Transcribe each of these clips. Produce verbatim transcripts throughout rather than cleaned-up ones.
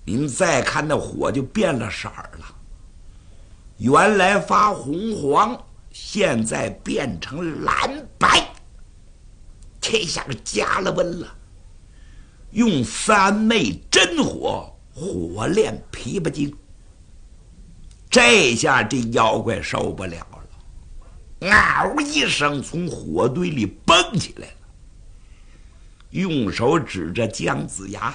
你们再看那火就变了色儿了，原来发红黄，现在变成蓝白，这下加了温了。用三昧真火火炼琵琶精，这下这妖怪受不了了，嗷一声从火堆里蹦起来了，用手指着姜子牙：“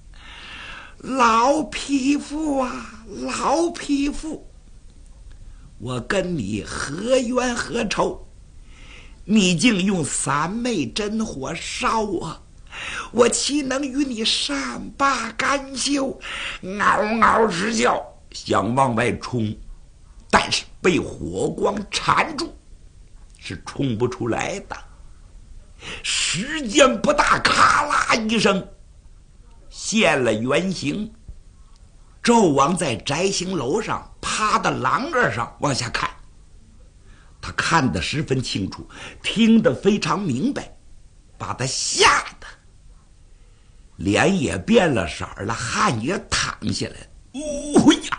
老匹夫啊，老匹夫，我跟你何冤何仇？你竟用三昧真火烧我，我岂能与你善罢甘休？”嗷嗷直叫，想往外冲，但是被火光缠住，是冲不出来的。时间不大，咔啦一声现了原形。纣王在摘星楼上趴到廊杆上往下看，他看得十分清楚，听得非常明白，把他吓得脸也变了色了，汗也淌下来了。哦呀，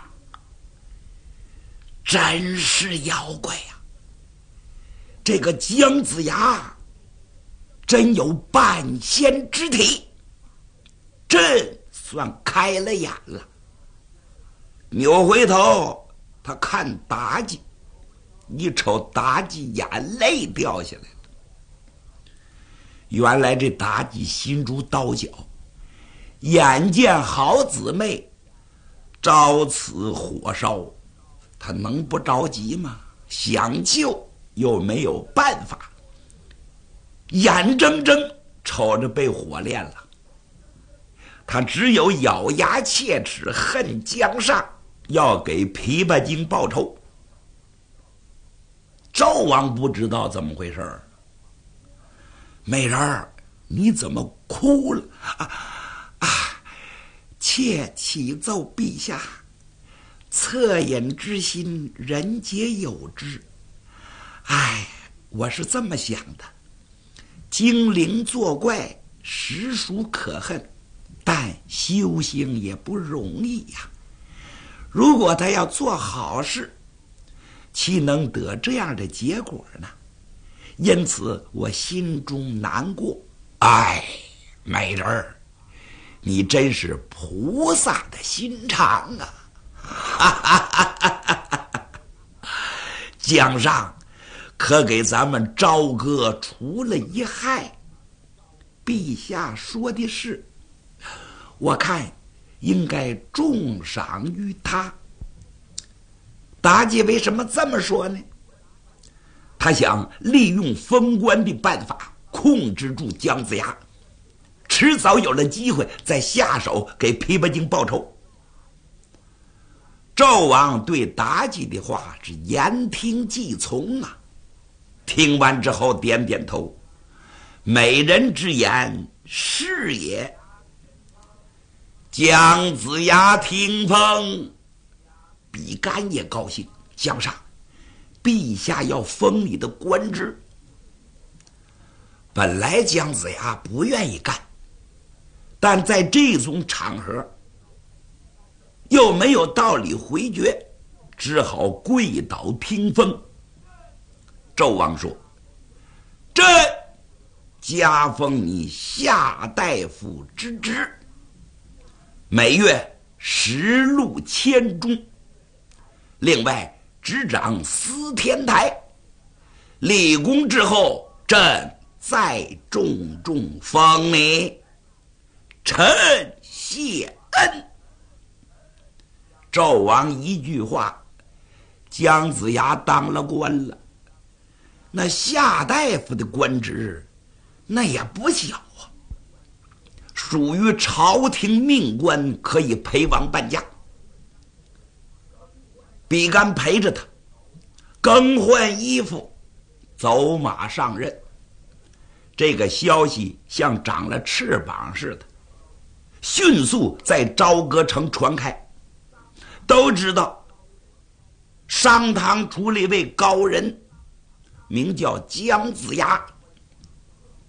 真是妖怪呀！这个姜子牙真有半仙之体，朕算开了眼了。扭回头，他看妲己，一瞅妲己眼泪掉下来了。原来这妲己心如刀绞，眼见好姊妹遭此火烧，他能不着急吗？想救又没有办法，眼睁睁瞅着被火炼了，他只有咬牙切齿，恨姜尚，要给琵琶精报仇。纣王不知道怎么回事儿，美人儿，你怎么哭了？啊啊！妾启奏陛下，恻隐之心，人皆有之。哎，我是这么想的，精灵作怪，实属可恨，但修行也不容易呀。如果他要做好事，岂能得这样的结果呢？因此我心中难过。哎，美人儿，你真是菩萨的心肠啊！哈哈哈哈哈！姜尚可给咱们朝歌除了一害。陛下说的是，我看应该重赏于他。妲己为什么这么说呢？他想利用封官的办法控制住姜子牙，迟早有了机会再下手给琵琶精报仇。纣王对妲己的话是言听计从啊，听完之后点点头，美人之言是也。姜子牙听风，比干也高兴。姜尚，陛下要封你的官职。本来姜子牙不愿意干，但在这种场合又没有道理回绝，只好跪倒听封。纣王说：“朕加封你夏大夫之职，每月十禄千钟，另外执掌司天台，立功之后，朕再重重封你。臣谢恩。”纣王一句话，姜子牙当了官了。那夏大夫的官职那也不小啊，属于朝廷命官，可以陪王伴驾。比干陪着他更换衣服，走马上任。这个消息像长了翅膀似的，迅速在朝歌城传开。都知道商汤出了一位高人，名叫姜子牙，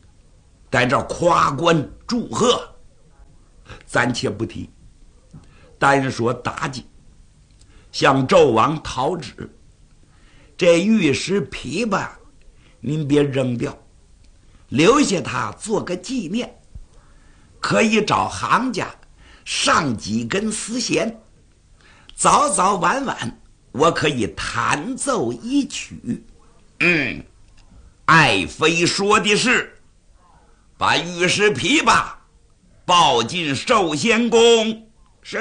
在这夸官祝贺。暂且不提， 单说妲己向纣王讨旨，这玉石琵琶您别扔掉，留下它做个纪念，可以找行家上几根丝弦，早早晚晚我可以弹奏一曲。嗯，爱妃说的是，把玉石琵琶抱进寿仙宫。是。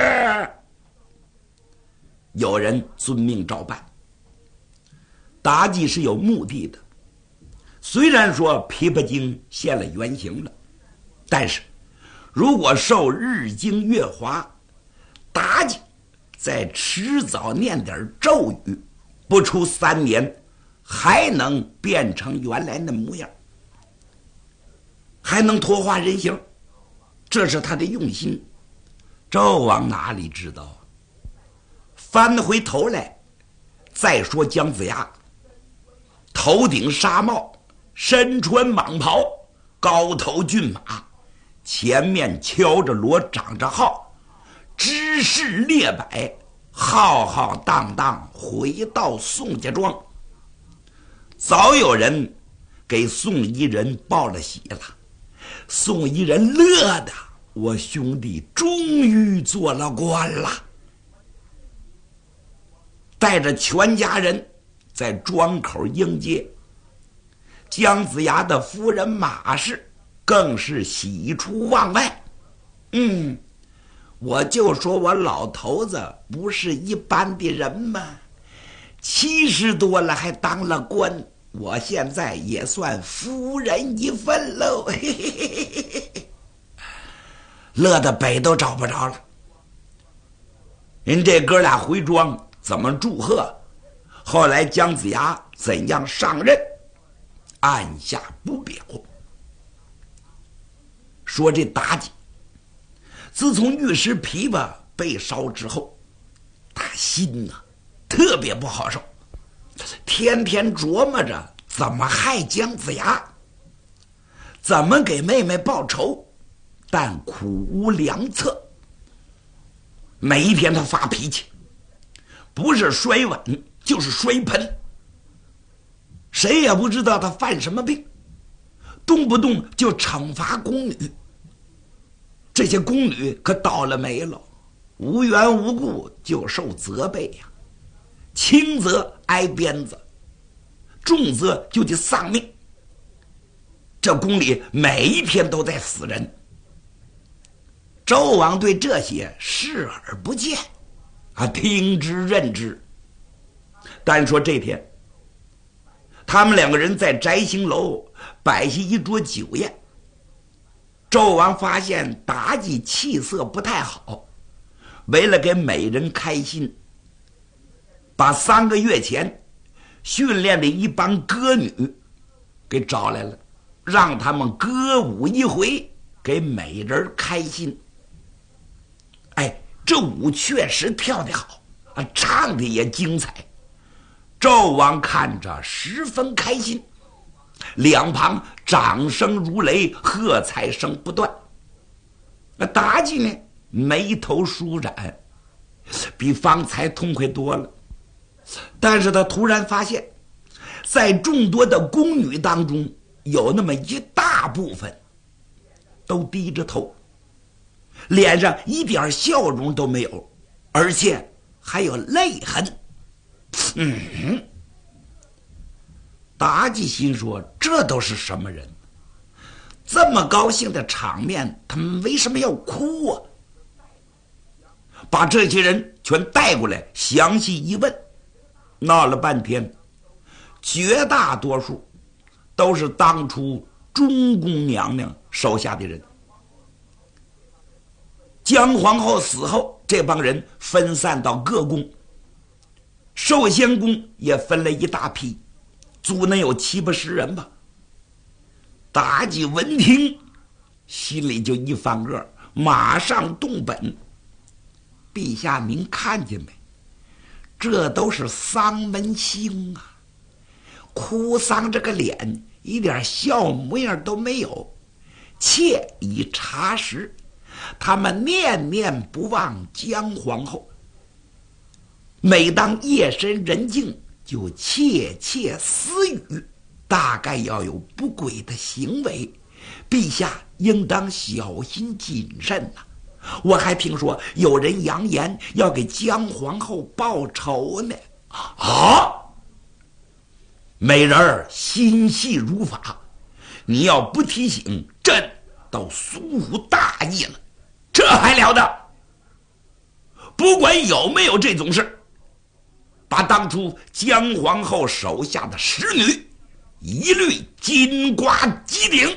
有人遵命照办。妲己是有目的的，虽然说琵琶精现了原形了，但是如果受日精月华，妲己再迟早念点咒语，不出三年还能变成原来那模样，还能脱化人形，这是他的用心。纣王哪里知道啊？翻回头来再说姜子牙，头顶纱帽，身穿蟒袍，高头骏马，前面敲着锣，长着号，知识列摆，浩浩荡荡回到宋家庄。早有人给宋夷人报了喜了，宋夷人乐的，我兄弟终于做了官了，带着全家人在庄口迎接。姜子牙的夫人马氏更是喜出望外。嗯，我就说我老头子不是一般的人吗？七十多了还当了官，我现在也算夫人一份喽。嘿嘿嘿嘿嘿，乐得北都找不着了。人这哥俩回庄怎么祝贺，后来姜子牙怎样上任，按下不表。说这妲己自从玉石琵琶被烧之后，他心呐、啊、特别不好受，天天琢磨着怎么害姜子牙，怎么给妹妹报仇，但苦无良策。每一天他发脾气，不是摔碗就是摔盆，谁也不知道他犯什么病，动不动就惩罚宫女。这些宫女可倒了霉了，无缘无故就受责备呀，轻则挨鞭子，重则就得丧命。这宫里每一天都在死人。纣王对这些视而不见，啊，听之任之。单说这天，他们两个人在摘星楼摆下一桌酒宴。纣王发现妲己气色不太好，为了给美人开心，把三个月前训练的一帮歌女给找来了，让他们歌舞一回，给美人开心。哎，这舞确实跳得好啊，唱的也精彩。纣王看着十分开心，两旁掌声如雷，喝彩声不断。那妲己呢，眉头舒展，比方才痛快多了。但是他突然发现，在众多的宫女当中，有那么一大部分都低着头，脸上一点笑容都没有，而且还有泪痕。嗯，妲己心说，这都是什么人？这么高兴的场面，他们为什么要哭啊？把这些人全带过来详细一问，闹了半天，绝大多数都是当初中宫娘娘手下的人。姜皇后死后，这帮人分散到各宫，寿仙宫也分了一大批，足能有七八十人吧。妲己闻听，心里就一翻个，马上动本。陛下您看见没？这都是丧门星啊，哭丧这个脸一点笑模样都没有。妾已查实， 他们念念不忘姜皇后。每当夜深人静，就窃窃私语，大概要有不轨的行为，陛下应当小心谨慎呐、啊。我还听说有人扬言要给姜皇后报仇呢。啊！美人儿心细如发，你要不提醒，朕倒疏忽大意了。这还了得！不管有没有这种事，把当初姜皇后手下的使女一律金瓜击顶。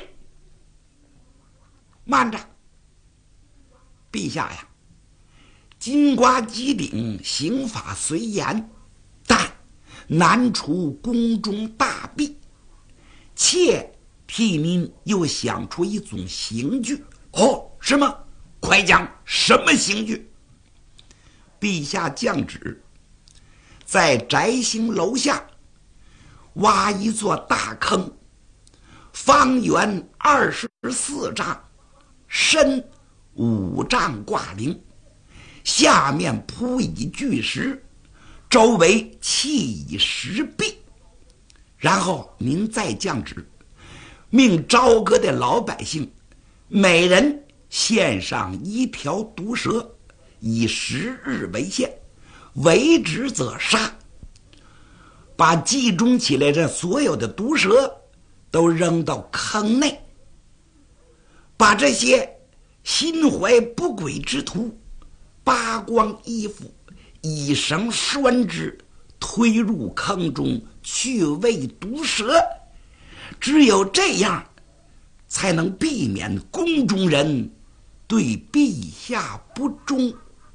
慢着，陛下呀，金瓜击顶刑法虽严，但难除宫中大弊。妾替您又想出一种刑具。哦，是吗？快讲，什么刑具？陛下降旨，在宅星楼下挖一座大坑，方圆二十四丈，深五丈挂零，下面铺以巨石，周围砌以石壁。然后您再降旨，命朝歌的老百姓每人献上一条毒蛇，以十日为限，违之则杀。把集中起来这所有的毒蛇都扔到坑内，把这些心怀不轨之徒扒光衣服，以绳拴之，推入坑中去喂毒蛇。只有这样，才能避免宫中人对陛下不忠。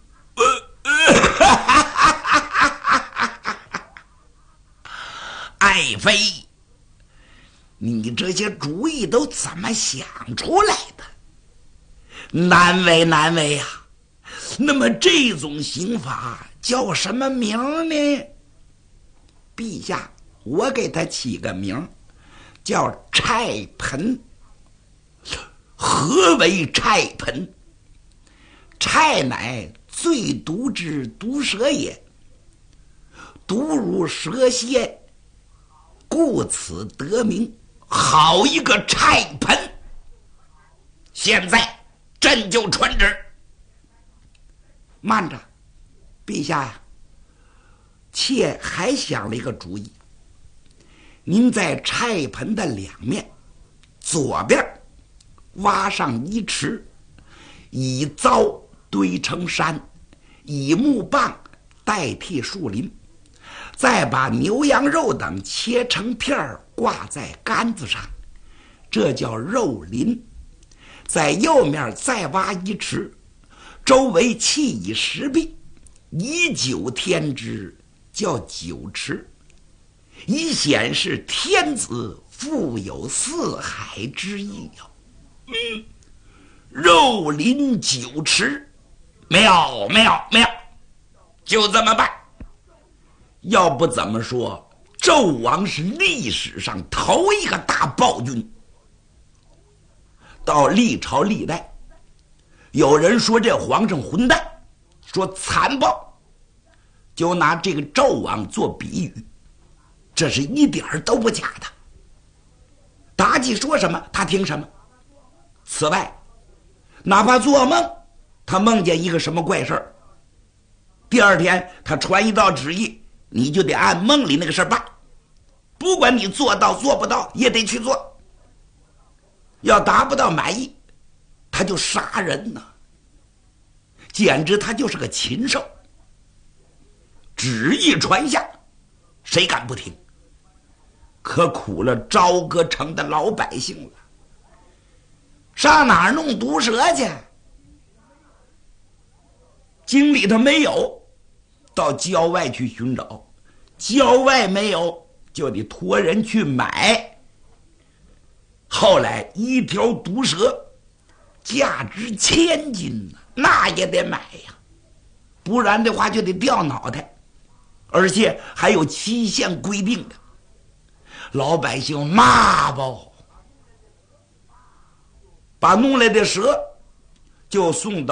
爱妃，你这些主意都怎么想出来的？难为难为呀、啊！那么这种刑法叫什么名呢？陛下，我给他起个名，叫虿盆。何为虿盆？虿乃最毒之毒蛇也，毒如蛇蝎，故此得名。好一个虿盆！现在朕就传旨。慢着，陛下呀，妾还想了一个主意。您在虿盆的两面，左边挖上一池，以糟堆成山，以木棒代替树林，再把牛羊肉等切成片儿挂在杆子上，这叫肉林。在右面再挖一池，周围砌以石壁，以酒添之，叫酒池，以显示天子富有四海之意啊！嗯，肉林酒池，妙妙妙，就这么办。要不怎么说纣王是历史上头一个大暴君？到历朝历代，有人说这皇上混蛋，说残暴，就拿这个纣王做比喻，这是一点都不假的。妲己说什么他听什么。此外，哪怕做梦，他梦见一个什么怪事儿，第二天他传一道旨意，你就得按梦里那个事儿办，不管你做到做不到也得去做。要达不到满意，他就杀人呢、啊，简直他就是个禽兽。旨意传下，谁敢不听？可苦了朝歌城的老百姓了。上哪儿弄毒蛇去？京里头没有，到郊外去寻找，郊外没有，就得托人去买。后来一条毒蛇价值千金呢，那也得买呀，不然的话就得掉脑袋，而且还有期限规定的。老百姓骂吧，把弄来的蛇就送到